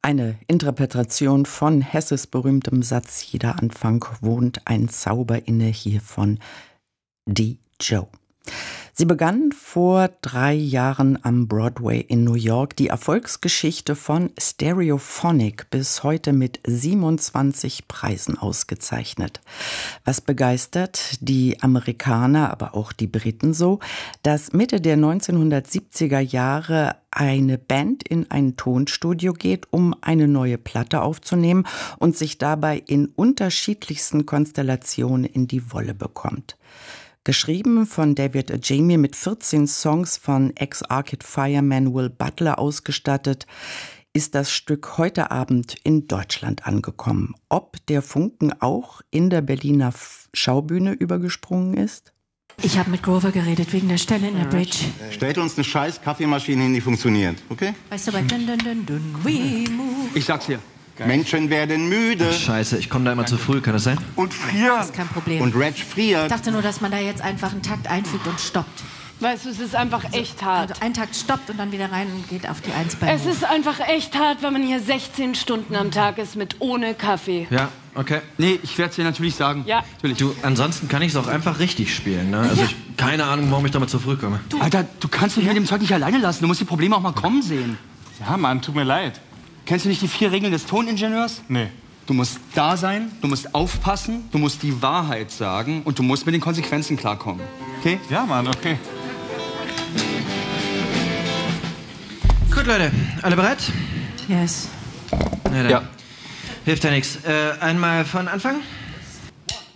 Eine Interpretation von Hesses berühmtem Satz „Jeder Anfang wohnt ein Zauber inne", hier von Dee Joe. Sie begann vor 3 Jahren am Broadway in New York. Die Erfolgsgeschichte von Stereophonic, bis heute mit 27 Preisen ausgezeichnet. Was begeistert die Amerikaner, aber auch die Briten so, dass Mitte der 1970er Jahre eine Band in ein Tonstudio geht, um eine neue Platte aufzunehmen und sich dabei in unterschiedlichsten Konstellationen in die Wolle bekommt. Geschrieben von David Ajami, mit 14 Songs von Ex-Arcade Fireman Will Butler ausgestattet, ist das Stück heute Abend in Deutschland angekommen. Ob der Funken auch in der Berliner Schaubühne übergesprungen ist? Ich habe mit Grover geredet wegen der Stelle in der Bridge. Stellt uns eine scheiß Kaffeemaschine hin, die funktioniert, okay? Weißt du, bei dun dun dun dun, we move. Ich sag's dir. Geil. Menschen werden müde. Ach, Scheiße, ich komme da immer zu früh, kann das sein? Und frieren. Das ist kein Problem. Und Reg friert. Ich dachte nur, dass man da jetzt einfach einen Takt einfügt und stoppt. Weißt du, es ist einfach echt hart. Also ein Takt stoppt und dann wieder rein und geht auf die 1 bei Es ist einfach echt hart, wenn man hier 16 Stunden am Tag ist mit ohne Kaffee. Ja, okay. Nee, ich werde es dir natürlich sagen. Ja. Natürlich. Du, ansonsten kann ich es auch einfach richtig spielen, ne? Also keine Ahnung, warum ich damit zu früh komme. Alter, du kannst mich mit dem Zeug nicht alleine lassen. Du musst die Probleme auch mal kommen sehen. Ja, Mann, tut mir leid. Kennst du nicht die 4 Regeln des Toningenieurs? Nee. Du musst da sein, du musst aufpassen, du musst die Wahrheit sagen und du musst mit den Konsequenzen klarkommen. Okay? Ja, Mann, okay. Gut, Leute, alle bereit? Yes. Na dann. Ja. Hilft ja nichts. Einmal von Anfang.